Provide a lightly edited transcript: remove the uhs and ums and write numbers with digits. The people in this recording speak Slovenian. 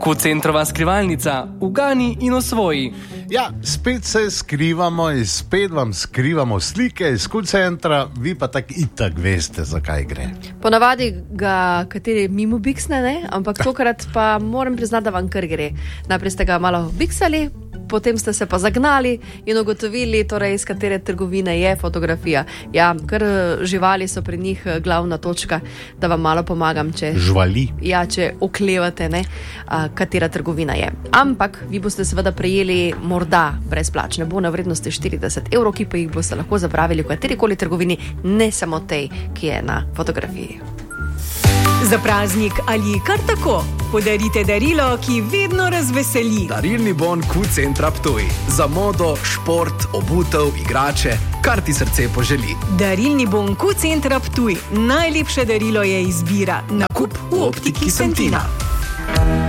Q-centrova skrivalnica, ugani in osvoji. Ja, spet se skrivamo in spet vam skrivamo slike iz Q-centra, vi pa tak itak veste, zakaj gre. Ponavadi ga kateri mimo biksne, ne? Ampak tokrat pa moram priznati, da vam kar gre. Najprej ste ga malo biksali, potem ste se pa zagnali in ugotovili, torej, iz katere trgovine je fotografija. Ja, kar živali so pri njih glavna točka, da vam malo pomagam, če oklevate, ne, katera trgovina je. Ampak vi boste seveda prejeli morda brezplačne bone vrednosti 40 €, ki pa jih boste lahko zapravili v katerikoli trgovini, ne samo tej, ki je na fotografiji. Za praznik ali kar tako, podarite darilo, ki vedno razveseli. Darilni bon Q-centra Ptuj. Za modo, šport, obutev, igrače, kar ti srce poželi. Darilni bon Q-centra Ptuj. Najlepše darilo je izbira. Nakup v optiki Sentina.